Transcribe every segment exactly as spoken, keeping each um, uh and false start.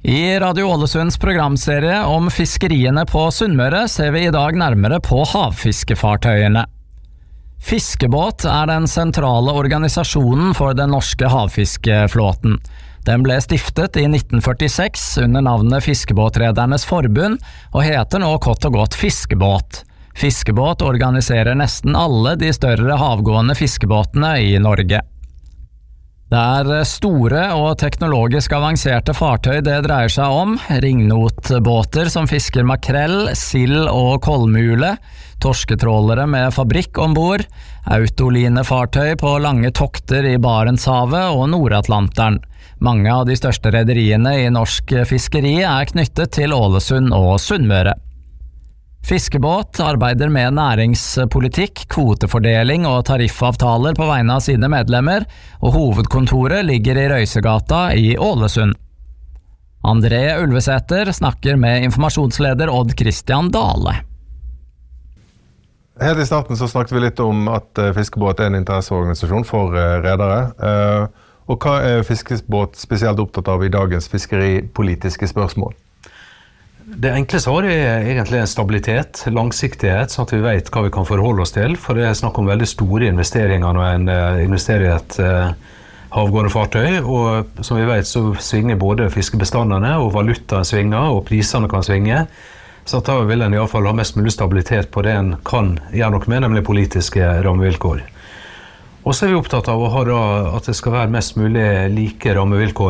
I Radio Ålesunds programserie om fiskeriene på Sunnmøre ser vi i dag nærmere på havfiskefartøyene. Fiskebåt er den sentrale organisasjonen for den norske havfiskeflåten. Den ble stiftet i nitten førtiseks under navnet Fiskebåtredernes Forbund, og heter nå kort og godt Fiskebåt. Fiskebåt organiserer nesten alle de større havgående fiskebåtene i Norge. Det er store og teknologisk avanserte fartøy det dreier seg om, ringnotbåter som fisker makrell, sild og kolmule, torsketrålere med fabrikk ombord, autolinefartøy på lange tokter i Barentshavet og Nordatlanteren. Mange av de største rederiene i norsk fiskeri er knyttet til Ålesund og Sunnmøre. Fiskebåt arbeider med næringspolitikk, kvotefordeling og tariffavtaler på vegne av sine medlemmer, og hovedkontoret ligger i Røysegata i Ålesund. André Ulvesæter snakker med informasjonsleder Odd Christian Dale. Helt i starten så snakket vi litt om at Fiskebåt er en interesseorganisasjon for redere. Og hva er Fiskebåt spesielt opptatt av i dagens fiskeripolitiske spørsmål? Det enkle svaret er egentlig en stabilitet, langsiktighet, sånn at vi vet hva vi kan forholde oss til. For det er snakk om veldig store investeringer når en investerer i et uh, havgående fartøy. Og som vi vet så svinger både fiskebestandene og valutaen svinger, og prisene kan svinge. Så da vil en i alle fall ha mest mulig stabilitet på det en kan gjøre noe med, nemlig politiske rammevilkår. Og så er vi opptatt av å ha da, at det skal være mest mulig like rammevilkår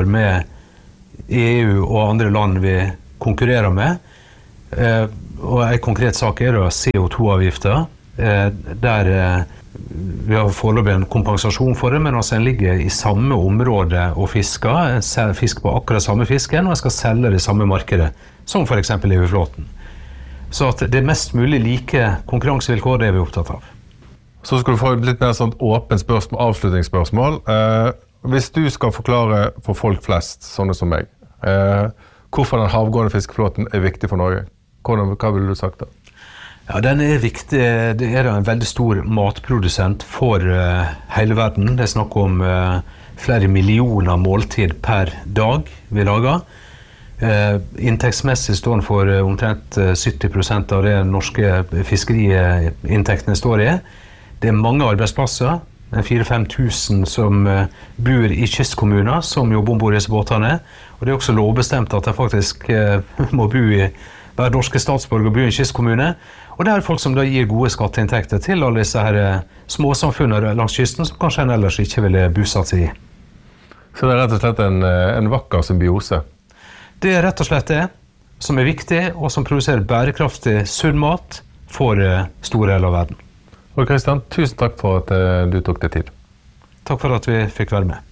med E U og andre land vi konkurrerer med, eh, og en konkret sak er da C O to avgifter, eh, der eh, vi har foreløpig en kompensasjon for det, men altså en ligger i samme område og fisker, fisker på akkurat samme fisken, og en skal selge det i samme markedet, som for eksempel E U-flåten. Så at det er mest mulig like konkurransevilkår, det er vi opptatt av. Så skal du få litt mer sånn åpent spørsmål, avslutningsspørsmål. Eh, hvis du skal forklare for folk flest, sånne som meg, eh, hvorfor den havgående fiskeflåten er viktig for Norge? Hvordan, hva ville du sagt da? Ja, den er viktig. Det er en veldig stor matprodusent for uh, hele verden. Det er snakk om uh, flere millioner måltid per dag vi lager. Uh, inntektsmessig står den for uh, omtrent uh, sytti prosent av det norske fiskeriinntektene står i. Det er mange arbeidsplasser. fire til fem tusen som uh, bor i kystkommuner som jobber ombord i disse båtene. Og det er også lovbestemt at de faktisk uh, må bo i hver norske statsborger og bo i en kystkommune. Og det er folk som da gir gode skatteinntekter til alle disse her uh, småsamfunnene langs kysten som kanskje en ellers ikke ville bosatt seg i. Så det er rett og slett en, en vakker symbiose? Det er rett og slett det som er viktig, og som produserer bærekraftig sunn mat for uh, store deler av verden. Og Christian, tusen takk for at uh, du tok deg tid. Takk for at vi fikk være med.